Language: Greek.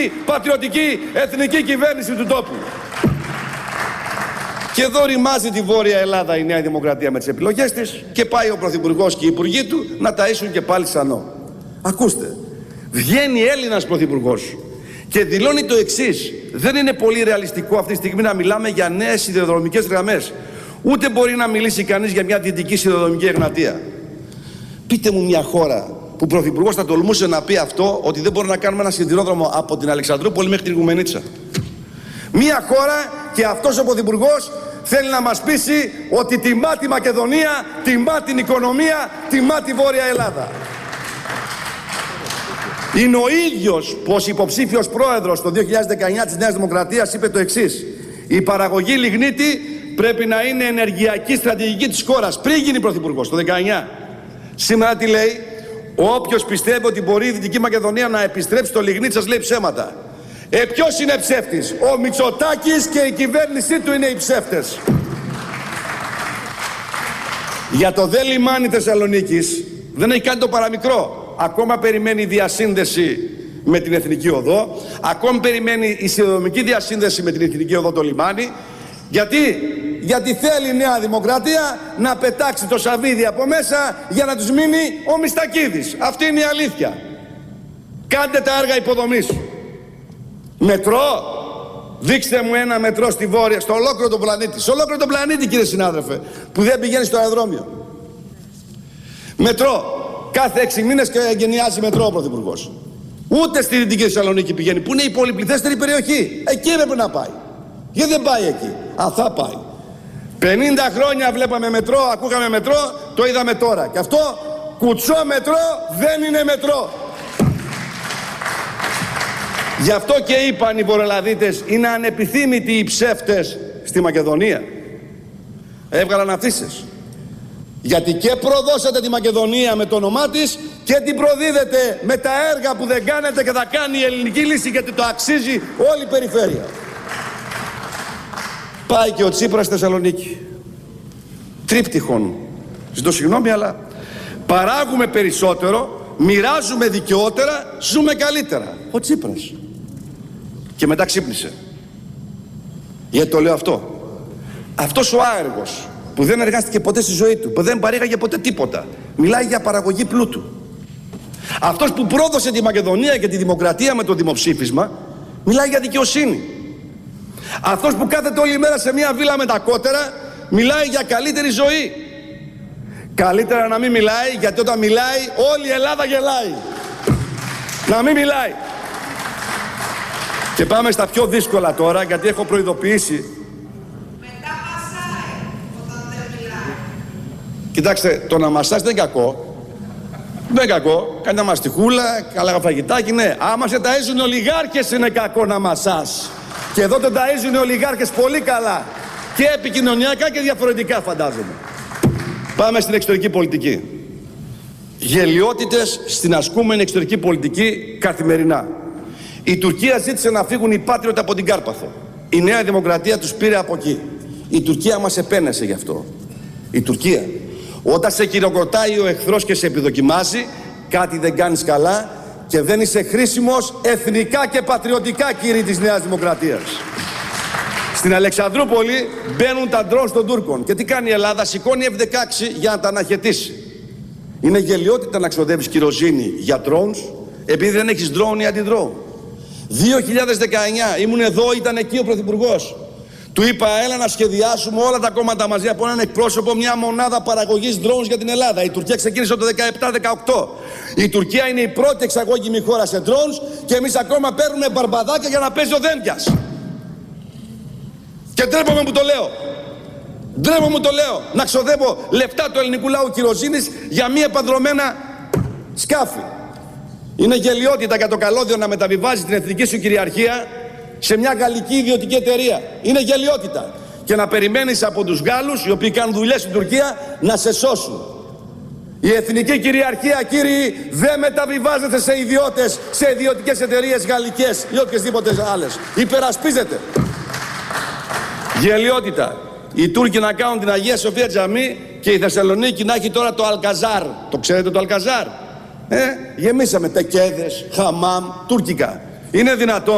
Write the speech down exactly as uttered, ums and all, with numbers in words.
πατριωτική εθνική κυβέρνηση του τόπου. Και εδώ ρημάζει τη Βόρεια Ελλάδα η Νέα Δημοκρατία με τις επιλογές της και πάει ο Πρωθυπουργός και οι υπουργοί του να ταΐσουν και πάλι σανό. Ακούστε, βγαίνει Έλληνας Πρωθυπουργός και δηλώνει το εξής: δεν είναι πολύ ρεαλιστικό αυτή τη στιγμή να μιλάμε για νέες σιδηροδρομικές γραμμές. Ούτε μπορεί να μιλήσει κανείς για μια δυτική σιδηροδρομική Εγνατία. Πείτε μου μια χώρα που ο Πρωθυπουργός θα τολμούσε να πει αυτό, ότι δεν μπορούμε να κάνουμε ένα σιδηρόδρομο από την Αλεξανδρούπολη μέχρι την Γουμενίτσα. Μια χώρα, και αυτός ο Πρωθυπουργός θέλει να μας πείσει ότι τιμά τη Μακεδονία, τιμά την οικονομία, τιμά τη Βόρεια Ελλάδα. Είναι ο ίδιος που ως υποψήφιος πρόεδρος το δύο χιλιάδες δεκαεννιά της Νέας Δημοκρατίας είπε το εξής: η παραγωγή λιγνίτη πρέπει να είναι ενεργειακή στρατηγική της χώρας, πριν γίνει πρωθυπουργός το δεκαεννιά. Σήμερα τι λέει? Όποιος πιστεύει ότι μπορεί η Δυτική Μακεδονία να επιστρέψει το λιγνίτη σας λέει ψέματα. Ε, ποιος είναι ψεύτης? Ο Μητσοτάκης και η κυβέρνησή του είναι οι ψεύτες. Για το δε λιμάνι Θεσσαλονίκης δεν έχει κάνει το παραμικρό. Ακόμα περιμένει η διασύνδεση με την Εθνική Οδό, ακόμη περιμένει η σιδηροδρομική διασύνδεση με την Εθνική Οδό το λιμάνι. Γιατί? Γιατί θέλει η Νέα Δημοκρατία να πετάξει το σαβίδι από μέσα για να τους μείνει ο Μιστακίδης. Αυτή είναι η αλήθεια. Κάντε τα έργα υποδομής. Μετρό, δείξτε μου ένα μετρό στη Βόρεια, στο ολόκληρο τον πλανήτη. Σε ολόκληρο τον πλανήτη, κύριε συνάδελφε, που δεν πηγαίνει στο αεροδρόμιο. Μετρό. Κάθε έξι μήνες και εγκαινιάζει μετρό ο Πρωθυπουργός. Ούτε στη Δυτική Θεσσαλονίκη πηγαίνει, που είναι η πολυπληθέστερη περιοχή. Εκεί έπρεπε να πάει. Γιατί δεν πάει εκεί? Α, θα πάει. πενήντα χρόνια βλέπαμε μετρό, ακούγαμε μετρό, το είδαμε τώρα. Και αυτό κουτσό μετρό δεν είναι μετρό. Γι' αυτό και είπαν οι Βορειοελλαδίτες, είναι ανεπιθύμητοι οι ψεύτες στη Μακεδονία. Έβγαλαν αφήσεις. Γιατί και προδώσατε τη Μακεδονία με το όνομά της και την προδίδετε με τα έργα που δεν κάνετε και θα κάνει η ελληνική λύση, γιατί το αξίζει όλη η περιφέρεια. Πάει και ο Τσίπρας στη Θεσσαλονίκη. Τρίπτυχον. Ζητώ συγγνώμη, αλλά παράγουμε περισσότερο, μοιράζουμε δικαιότερα, ζούμε καλύτερα. Ο Τσίπρας. Και μετά ξύπνησε. Γιατί το λέω αυτό? Αυτός ο άεργος που δεν εργάστηκε ποτέ στη ζωή του, που δεν παρήγαγε ποτέ τίποτα, μιλάει για παραγωγή πλούτου. Αυτός που πρόδωσε τη Μακεδονία και τη δημοκρατία με το δημοψήφισμα, μιλάει για δικαιοσύνη. Αυτός που κάθεται όλη μέρα σε μια βίλα με τα κότερα, μιλάει για καλύτερη ζωή. Καλύτερα να μην μιλάει, γιατί όταν μιλάει όλη η Ελλάδα γελάει. Να μην μιλάει. Και πάμε στα πιο δύσκολα τώρα, γιατί έχω προειδοποιήσει. Κοιτάξτε, το να μασάς δεν είναι κακό. Δεν είναι κακό. Κάνει μια μαστιχούλα, καλά φαγητάκι, ναι. Άμα σε ταΐζουν οι ολιγάρχες είναι κακό να μασάς. Και εδώ τον ταΐζουν οι ολιγάρχες πολύ καλά. Και επικοινωνιακά και διαφορετικά, φαντάζομαι. Πάμε στην εξωτερική πολιτική. Γελοιότητες στην ασκούμενη εξωτερική πολιτική καθημερινά. Η Τουρκία ζήτησε να φύγουν οι πάτριωτοι από την Κάρπαθο. Η Νέα Δημοκρατία τους πήρε από εκεί. Η Τουρκία μας επένεσε γι' αυτό. Η Τουρκία. Όταν σε χειροκροτάει ο εχθρός και σε επιδοκιμάζει, κάτι δεν κάνεις καλά και δεν είσαι χρήσιμος εθνικά και πατριωτικά, κύριοι της Νέας Δημοκρατίας. Στην Αλεξανδρούπολη μπαίνουν τα ντρόουν των Τούρκων. Και τι κάνει η Ελλάδα? Σηκώνει εφ δεκαέξι για να τα αναχαιτήσει. Είναι γελοιότητα να ξοδεύεις κυροζήνη για drones, επειδή δεν έχεις drone ή αντι-drone. δύο χιλιάδες δεκαεννιά ήμουν εδώ, ήταν εκεί ο Πρωθυπουργός. Του είπα, έλα να σχεδιάσουμε όλα τα κόμματα μαζί από έναν εκπρόσωπο μια μονάδα παραγωγής drones για την Ελλάδα. Η Τουρκία ξεκίνησε το δεκαεπτά δεκαοκτώ. Η Τουρκία είναι η πρώτη εξαγώγημη χώρα σε drones και εμείς ακόμα παίρνουμε μπαρμπαδάκια για να παίζει ο Δένδιας. Και ντρέπομαι που το λέω. Ντρέπομαι που το λέω. Να ξοδεύω λεφτά του ελληνικού λαού κυροζήνης για μη επανδρομένα σκάφη. Είναι γελοιότητα για το καλώδιο να μεταβιβάζει την εθνική σου κυριαρχία σε μια γαλλική ιδιωτική εταιρεία. Είναι γελοιότητα. Και να περιμένεις από τους Γάλλους, οι οποίοι κάνουν δουλειές στην Τουρκία, να σε σώσουν. Η εθνική κυριαρχία, κύριοι, δεν μεταβιβάζεται σε ιδιώτες, σε ιδιωτικές εταιρείες γαλλικές ή οποιασδήποτε άλλες. Υπερασπίζεται. Γελοιότητα. Οι Τούρκοι να κάνουν την Αγία Σοφία Τζαμί και η Θεσσαλονίκη να έχει τώρα το Αλκαζάρ. Το ξέρετε το Αλκαζάρ? Ε, γεμίσαμε τεκέδες, χαμάμ, τουρκικά. Είναι δυνατόν?